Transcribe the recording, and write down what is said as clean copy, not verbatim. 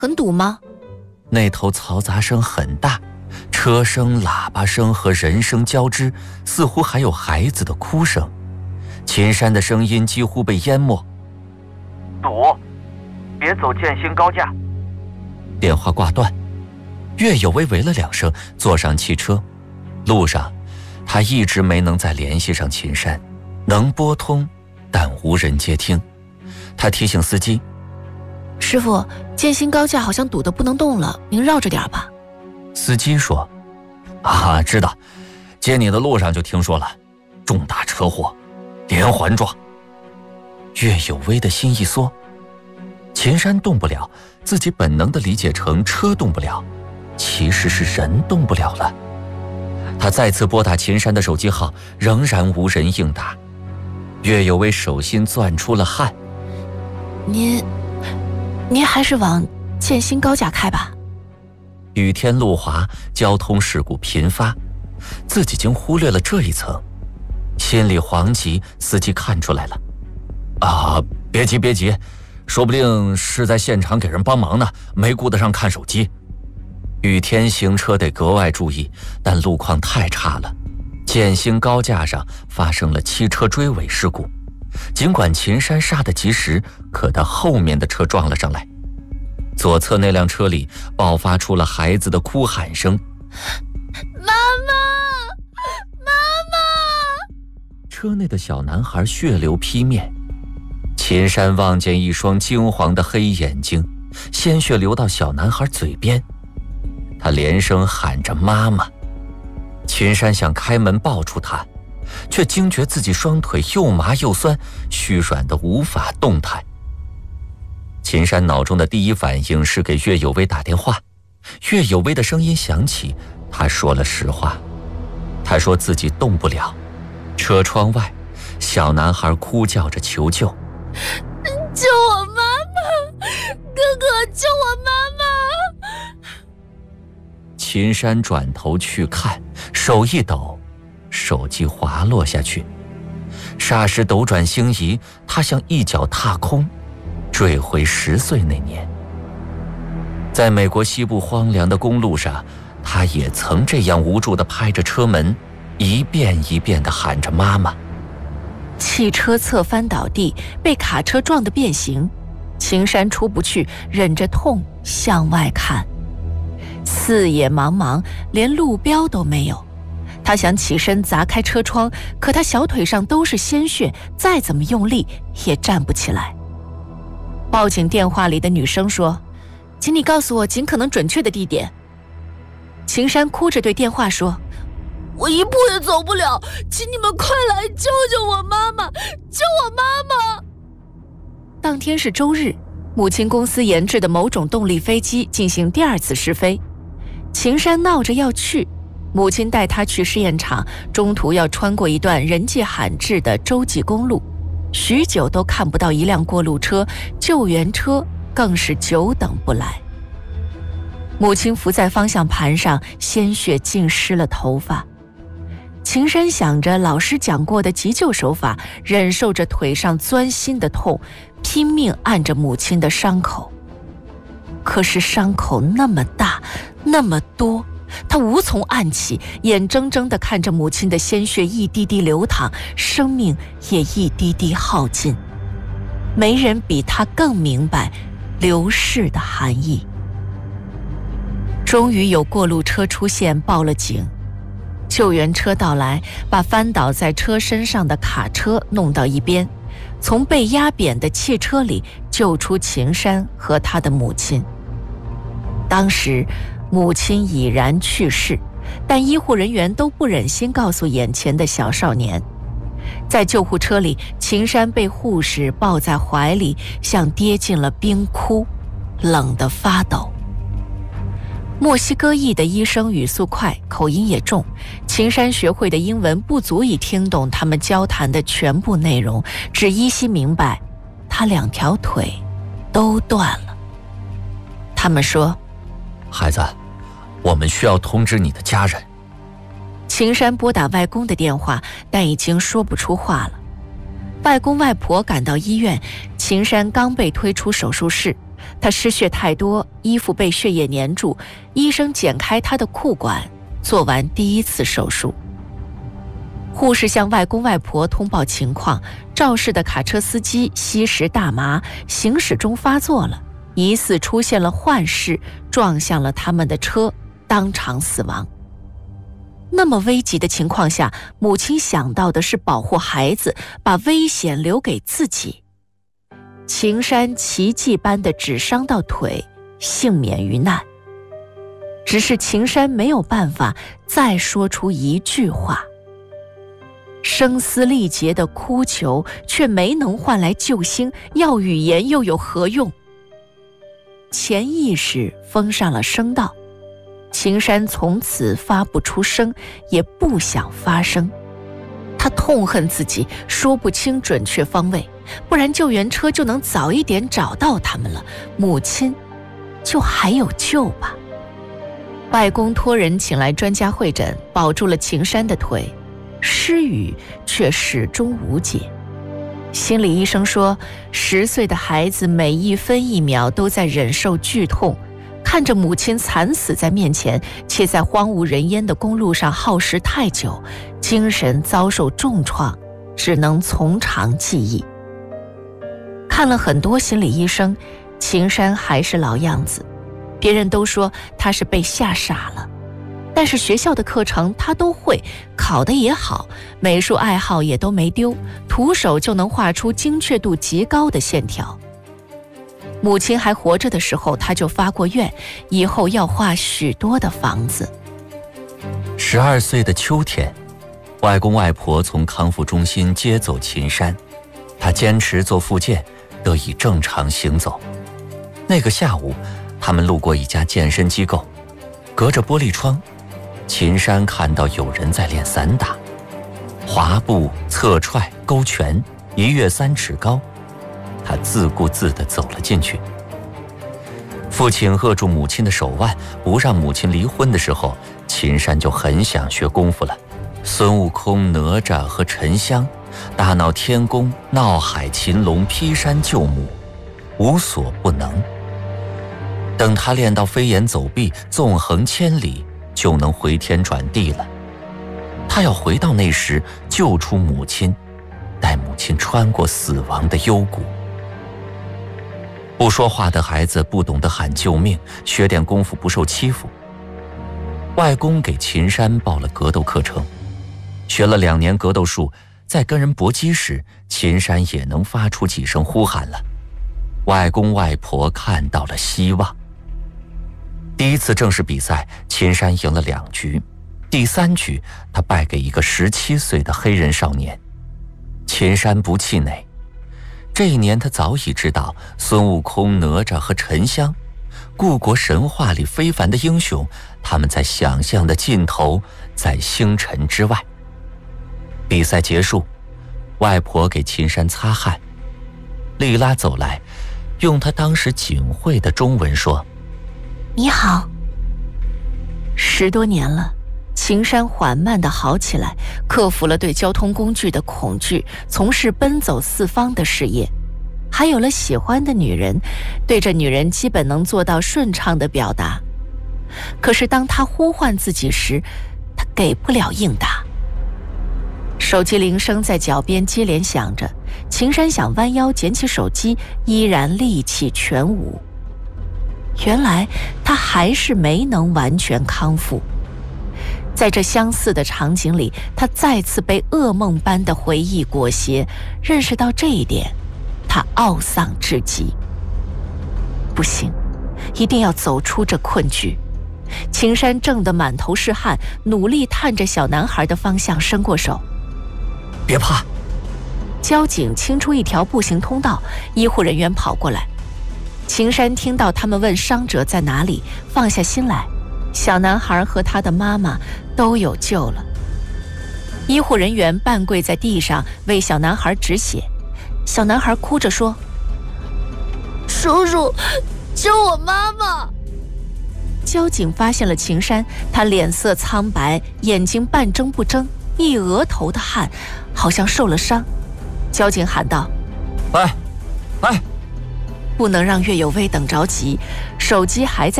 很堵吗？ 那头嘈杂声很大，车声、喇叭声和人声交织，似乎还有孩子的哭声。秦山的声音几乎被淹没。 堵，别走建新高架。 电话挂断，岳有为喂了2声，坐上汽车。路上，他一直没能再联系上秦山，能拨通，但无人接听。他提醒司机：“ 师傅，建新高架好像堵得不能动了，您绕着点吧。” 司机说：“啊，知道，接你的路上就听说了，重大车祸，连环撞。”岳有为的心一缩，秦山动不了，自己本能地理解成车动不了，其实是人动不了了。他再次拨打秦山的手机号，仍然无人应答。岳有为手心攥出了汗。 您还是往建新高架开吧。 雨天路滑，交通事故频发，自己竟忽略了这一层，心里惶急。司机看出来了。啊，别急，说不定是在现场给人帮忙呢，没顾得上看手机。雨天行车得格外注意，但路况太差了。建新高架上发生了汽车追尾事故，尽管秦山刹得及时，可他后面的车撞了上来。左侧那辆车里爆发出了孩子的哭喊声：“ 妈妈，妈妈！” 车内的小男孩血流披面。秦山望见一双惊惶的黑眼睛，鲜血流到小男孩嘴边，他连声喊着妈妈。秦山想开门抱住他，却惊觉自己双腿又麻又酸，虚软得无法动弹。秦山脑中的第一反应是给岳有为打电话。岳有为的声音响起，他说了实话，他说自己动不了。车窗外，小男孩哭叫着求救：“ 救我妈妈！哥哥，救我妈妈！” 秦山转头去看，手一抖，手机滑落下去。霎时斗转星移，他像一脚踏空，坠回10岁那年。在美国西部荒凉的公路上，他也曾这样无助地拍着车门，一遍一遍地喊着妈妈。 汽车侧翻倒地，被卡车撞得变形。秦山出不去，忍着痛向外看，四野茫茫，连路标都没有。他想起身砸开车窗，可他小腿上都是鲜血，再怎么用力也站不起来。报警电话里的女生说：“请你告诉我尽可能准确的地点。”秦山哭着对电话说：“我一步也走不了，请你们快来救救我妈妈，救我妈妈！”当天是周日，母亲公司研制的某种动力飞机进行第2次试飞。秦山闹着要去，母亲带他去试验场，中途要穿过一段人迹罕至的洲际公路，许久都看不到一辆过路车，救援车更是久等不来。母亲伏在方向盘上，鲜血浸湿了头发。秦山想着老师讲过的急救手法，忍受着腿上钻心的痛，拼命按着母亲的伤口。可是伤口那么大，那么多，他无从按起，眼睁睁地看着母亲的鲜血一滴滴流淌，生命也一滴滴耗尽。没人比他更明白流逝的含义。终于有过路车出现，报了警。救援车到来，把翻倒在车身上的卡车弄到一边，从被压扁的汽车里救出秦山和他的母亲。当时母亲已然去世，但医护人员都不忍心告诉眼前的小少年。在救护车里，秦山被护士抱在怀里，像跌进了冰窟，冷得发抖。墨西哥裔的医生语速快，口音也重，秦山学会的英文不足以听懂他们交谈的全部内容，只依稀明白他2条腿都断了。他们说：“ 孩子，我们需要通知你的家人。” 秦山拨打外公的电话，但已经说不出话了。外公外婆赶到医院，秦山刚被推出手术室， 他失血太多，衣服被血液粘住，医生剪开他的裤管，做完第一次手术。护士向外公外婆通报情况，肇事的卡车司机吸食大麻，行驶中发作了，疑似出现了幻视，撞向了他们的车，当场死亡。那么危急的情况下，母亲想到的是保护孩子，把危险留给自己。秦山奇迹般的只伤到腿，幸免于难。只是秦山没有办法再说出一句话，声嘶力竭的哭求却没能换来救星，要语言又有何用？潜意识封上了声道，秦山从此发不出声，也不想发声。他痛恨自己说不清准确方位，不然救援车就能早一点找到他们了，母亲就还有救吧。外公托人请来专家会诊，保住了秦山的腿，失语却始终无解。心理医生说，10岁的孩子每一分一秒都在忍受剧痛，看着母亲惨死在面前，且在荒无人烟的公路上耗时太久，精神遭受重创，只能从长计议。看了很多心理医生，秦山还是老样子，别人都说他是被吓傻了，但是学校的课程他都会，考得也好，美术爱好也都没丢，徒手就能画出精确度极高的线条。母亲还活着的时候，他就发过愿，以后要画许多的房子。 12岁的秋天，外公外婆从康复中心接走秦山，他坚持做复健，得以正常行走。那个下午，他们路过一家健身机构，隔着玻璃窗，秦山看到有人在练散打，滑步、侧踹、勾拳，一跃3尺高。他自顾自地走了进去。父亲扼住母亲的手腕，不让母亲离婚的时候，秦山就很想学功夫了。孙悟空、哪吒和沉香，大闹天宫、闹海、擒龙、劈山救母，无所不能。等他练到飞檐走壁、纵横千里，就能回天转地了。他要回到那时，救出母亲，带母亲穿过死亡的幽谷。不说话的孩子不懂得喊救命，学点功夫不受欺负。外公给秦山报了格斗课程，学了2年格斗术，在跟人搏击时，秦山也能发出几声呼喊了。外公外婆看到了希望。第一次正式比赛，秦山赢了2局，第3局他败给一个17岁的黑人少年。秦山不气馁，这一年他早已知道孙悟空、哪吒和沉香，故国神话里非凡的英雄，他们在想象的尽头，在星辰之外。比赛结束，外婆给秦山擦汗，丽拉走来，用她当时仅会的中文说：“ 你好。”10多年了，秦山缓慢地好起来，克服了对交通工具的恐惧，从事奔走四方的事业，还有了喜欢的女人，对着女人基本能做到顺畅的表达。可是当他呼唤自己时，他给不了应答。手机铃声在脚边接连响着，秦山想弯腰捡起手机，依然力气全无。原来他还是没能完全康复。在这相似的场景里，他再次被噩梦般的回忆裹挟，认识到这一点，他懊丧至极。不行，一定要走出这困局。秦山怔得满头是汗，努力探着小男孩的方向伸过手。 别怕。 交警清出一条步行通道，医护人员跑过来。秦山听到他们问伤者在哪里，放下心来，小男孩和他的妈妈都有救了。医护人员半跪在地上为小男孩止血，小男孩哭着说：“叔叔，救我妈妈！”交警发现了秦山，他脸色苍白，眼睛半睁不睁，一额头的汗，好像受了伤。交警喊道：“ 来，来！” 不能让岳有为等着急，手机还在